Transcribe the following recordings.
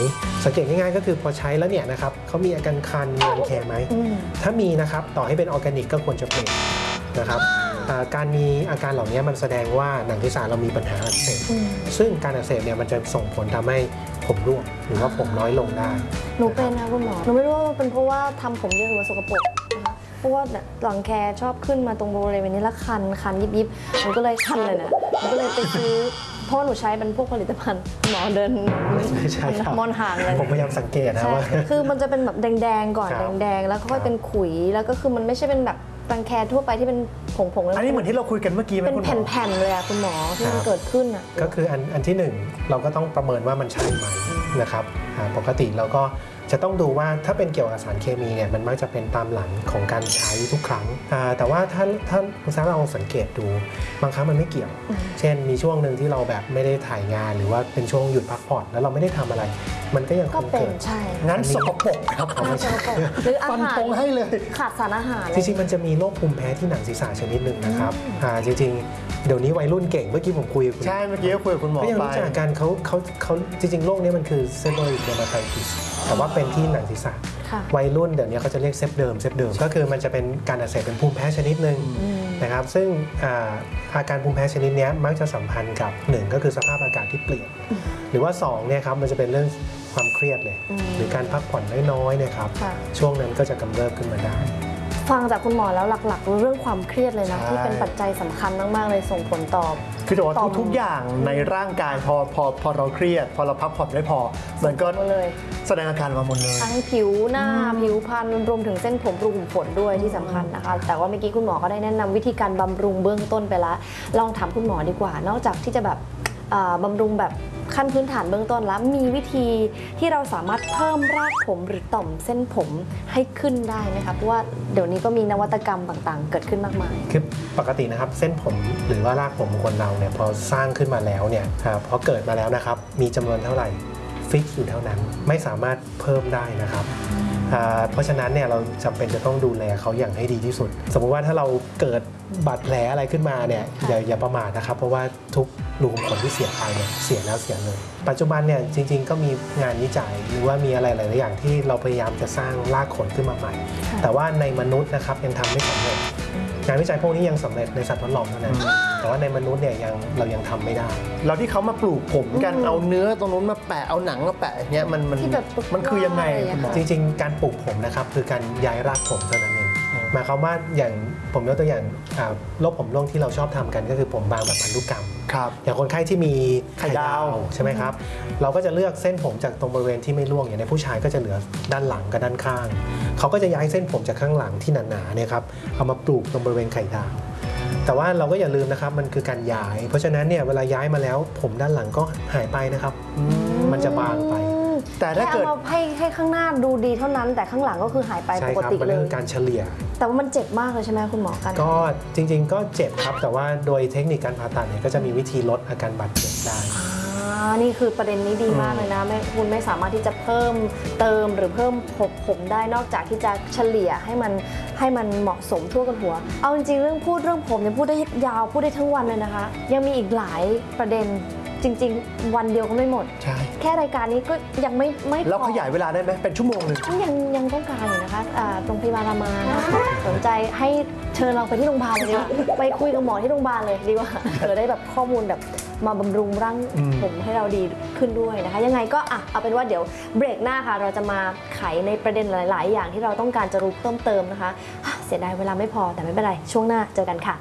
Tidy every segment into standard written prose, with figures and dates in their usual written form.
สังเกตง่ายๆก็คือพอใช้แล้วเนี่ยนะครับเขามีอาการคันมีรังแคไหมถ้ามีนะครับต่อให้เป็นออร์แกนิกก็ควรจะเปลี่ยนนะครับการมีอาการเหล่านี้มันแสดงว่าหนังศีรษะเรามีปัญหาอักเสบซึ่งการอักเสบเนี่ยมันจะส่งผลทำให้ผมร่วงหรือว่าผมน้อยลงได้หนูเป็นนะคุณหมอหนูไม่รู้ว่าเป็นเพราะว่าทำผมเยอะหรือว่าสกปรกนะคะเพราะว่าหลังแคชอบขึ้นมาตรงบริเวณนี้แล้วคันยิบหนูก็เลยคันเลยนะหนูก็เลยไปซื้อเพราะหนูใช้เป็นพวกผลิตภัณฑ์หมอเดินมอนห่างเลยผมพยายามสังเกตนะว่าคือมันจะเป็นแบบแดงๆก่อนแดงๆแล้วค่อยเป็นขุยแล้วก็คือมันไม่ใช่เป็นแบบรังแคทั่วไปที่เป็นผงๆอันนี้เหมือนที่เราคุยกันเมื่อกี้เป็นแผ่นๆเลยอะคุณหมอที่มันเกิดขึ้นอะก็คืออันที่1เราก็ต้องประเมินว่ามันใช่ไหมนะครับปกติเราก็จะต้องดูว่าถ้าเป็นเกี่ยวกับสารเคมีเนี่ยมันมักจะเป็นตามหลังของการใช้ทุกครั้งแต่ว่าถ้าคุณซาลองสังเกตดูบางครั้งมันไม่เกี่ยวเช่นมีช่วงหนึ่งที่เราแบบไม่ได้ถ่ายงานหรือว่าเป็นช่วงหยุดพักผ่อนแล้วเราไม่ได้ทำอะไรมันก็ยังคงเกิดใช่งั้นสกปรกครับหรืออาหารให้เลยขาดสารอาหารจริงๆมันจะมีโรคภูมิแพ้ที่หนังศีรษะชนิดหนึ่งนะครับจริงๆเดี๋ยวนี้วัยรุ่นเก่งเมื่อกี้ผมคุยกับคุณใช่เมื่อกี้คุยกับคุณหมอก็ยังรู้จักกันเขาจริงๆโรคนี้มันคือเซโบริกเดอร์มาไทติสแต่ว่าเป็นที่หนังศีรษะวัยรุ่นเดี๋ยวนี้เขาจะเรียกเซฟเดิมก็คือมันจะเป็นการอักเสบเป็นภูมิแพ้ชนิดหนึ่งนะครับซึ่งอาการภูมิแพ้ชนิดนี้มักจะสัมพันธ์กับ1ก็คือสภาพอากาศที่เปลี่ยนหรือว่า2เนี่ยครับมันจะเป็นเรื่องความเครียดเลยหรือการพักผ่อนน้อยๆเนี่ยครับช่วงนั้นก็จะกำเริบขึ้นมาได้ฟังจากคุณหมอแล้วหลักๆเรื่องความเครียดเลยนะที่เป็นปัจจัยสำคัญมากๆเลยส่งผลต่อคือจะว่าทุกอย่างในร่างกายพอเราเครียดพอเราพักผ่อนไม่พอมันก็แสดงอาการมาหมดเลยทั้งผิวหน้าผิวพรรณรวมถึงเส้นผมรูขุมขนด้วยที่สำคัญนะคะแต่ว่าเมื่อกี้คุณหมอก็ได้แนะนำวิธีการบำรุงเบื้องต้นไปแล้วลองถามคุณหมอดีกว่านอกจากที่จะแบบบำรุงแบบขั้นพื้นฐานเบื้องต้นแล้วมีวิธีที่เราสามารถเพิ่มรากผมหรือต่อมเส้นผมให้ขึ้นได้ไหมคะเพราะว่าเดี๋ยวนี้ก็มีนวัตกรรมต่างๆเกิดขึ้นมากมายคือปกตินะครับเส้นผมหรือว่ารากผมของคนเราเนี่ยพอสร้างขึ้นมาแล้วเนี่ยพอเกิดมาแล้วนะครับมีจำนวนเท่าไหร่ฟิกอยู่เท่านั้นไม่สามารถเพิ่มได้นะครับเพราะฉะนั้นเนี่ยเราจำเป็นจะต้องดูแลเขาอย่างให้ดีที่สุดสมมุติว่าถ้าเราเกิดบาดแผลอะไรขึ้นมาเนี่ยอย่าประมาทนะครับเพราะว่าทุกรูขุมขนที่เสียไปเนี่ยเสียแล้วเสียเลยปัจจุบันเนี่ยจริงๆก็มีงานวิจัยหรือว่ามีอะไรหลายๆอย่างที่เราพยายามจะสร้างรากขนขึ้นมาใหม่แต่ว่าในมนุษย์นะครับยังทำไม่สำเร็จงานวิจัยพวกนี้ยังสำเร็จในสัตว์ทดลองเท่านั้นแต่ว่าในมนุษย์เนี่ยเรายังทำไม่ได้แล้วที่เขามาปลูกผมกันเอาเนื้อตรงนู้นมาแปะเอาหนังมาแปะเนี่ยมันคือยังไงจริงๆการปลูกผมนะครับคือการย้ายรากผมเท่านั้นเองหมายความว่าอย่างผมยกตัวอย่างโรคผมร่วงที่เราชอบทำกันก็คือผมบางแบบพันธุกรรมอย่างคนไข้ที่มีไข่ดาวใช่ไหมครับเราก็จะเลือกเส้นผมจากตรงบริเวณที่ไม่ร่วงอย่างในผู้ชายก็จะเหลือด้านหลังกับด้านข้างเขาก็จะย้ายเส้นผมจากข้างหลังที่หนาๆเนี่ยครับเอามาปลูกตรงบริเวณไข่ดาวแต่ว่าเราก็อย่าลืมนะครับมันคือการย้ายเพราะฉะนั้นเนี่ยเวลาย้ายมาแล้วผมด้านหลังก็หายไปนะครับมันจะบางไปแต่ถ้าเกิดให้ข้างหน้าดูดีเท่านั้นแต่ข้างหลังก็คือหายไปปกติเลยมันคือการเฉลี่ยแต่ว่ามันเจ็บมากเลยใช่ไหมคุณหมอกันก็จริงๆก็เจ็บครับแต่ว่าโดยเทคนิคการผ่าตัดเนี่ยก็จะมีวิธีลดอาการบาดเจ็บได้นี่คือประเด็นนี้ดีมากเลยนะคุณไม่สามารถที่จะเพิ่มเติมหรือเพิ่มผมได้นอกจากที่จะเฉลี่ยให้มันเหมาะสมทั่วกันหัวเอาจริงๆเรื่องผมเนี่ยพูดได้ยาวพูดได้ทั้งวันเลยนะคะยังมีอีกหลายประเด็นจริงๆวันเดียวก็ไม่หมดแค่รายการนี้ก็ยังไม่พอแล้วขยายเวลาได้ไหมเป็นชั่วโมงนึงยังต้องการอยู่นะคะโรงพยาบาลรามาสนใจให้เชิญเราไปที่โรงพยาบาลเลยดีกว่าไปคุยกับหมอที่โรงพยาบาลเลยดีกว่าได้แบบข้อมูลแบบมาบำรุงร่างผมให้เราดีขึ้นด้วยนะคะยังไงก็เอาเป็นว่าเดี๋ยวเบรกหน้าค่ะเราจะมาไขในประเด็นหลายๆอย่างที่เราต้องการจะรู้เพิ่มเติมนะคะเสียดายเวลาไม่พอแต่ไม่เป็นไรช่วงหน้าเจอกันค่ะ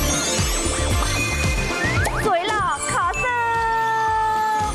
สวยหล่อขอเสิร์ฟ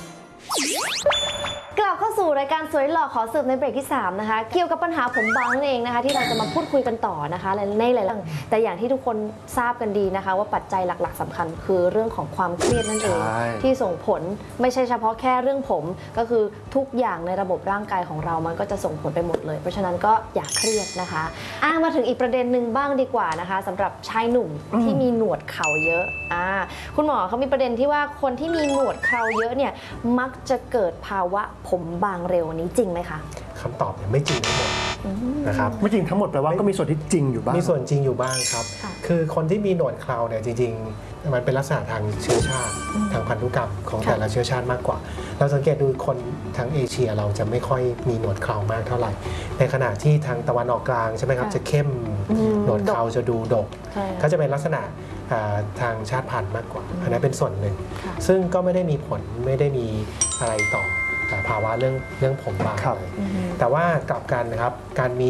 กลับเข้าสู่รายการสวยหล่อขอเสิร์ฟในเบรกที่3นะคะเกี่ยวกับปัญหาผมบางนั่นเองนะคะที่เราจะมาพูดคุยกันต่อนะคะในหลายๆเรื่องแต่อย่างที่ทุกคนทราบกันดีนะคะว่าปัจจัยหลักๆสำคัญคือเรื่องของความเครียดนั่นเองที่ส่งผลไม่ใช่เฉพาะแค่เรื่องผมก็คือทุกอย่างในระบบร่างกายของเรามันก็จะส่งผลไปหมดเลยเพราะฉะนั้นก็อย่าเครียดนะคะมาถึงอีกประเด็นหนึ่งบ้างดีกว่านะคะสำหรับชายหนุ่มที่มีหนวดเข่าเยอะคุณหมอเขามีประเด็นที่ว่าคนที่มีหนวดเข่าเยอะเนี่ยมักจะเกิดภาวะผมบางเร็วนี้จริงไหมคะคำตอบเนี่ยไม่จริงทั้งหมดนะครับไม่จริงทั้งหมดแปลว่าก็มีส่วนที่จริงอยู่บ้างมีส่วนจริงอยู่บ้างครับค่ะคือคนที่มีหนวดเคราเนี่ยจริงๆมันเป็นลักษณะทางเชื้อชาติทางพันธุกรรมของค่ะแต่ละเชื้อชาติมากกว่า เราสังเกตดูคนทางเอเชียเราจะไม่ค่อยมีหนวดเครามากเท่าไหร่ ในขณะที่ทางตะวันออกกลางใช่ไหมครับค่ะจะเข้มหนวดเคราจะดูดกใช่ก็จะเป็นลักษณะทางชาติพันธุ์มากกว่า อันนั้นเป็นส่วนหนึ่งค่ะซึ่งก็ไม่ได้มีผลไม่ได้มีอะไรต่อภาวะเรื่องผมบางครับเลยแต่ว่ากลับกันนะครับการมี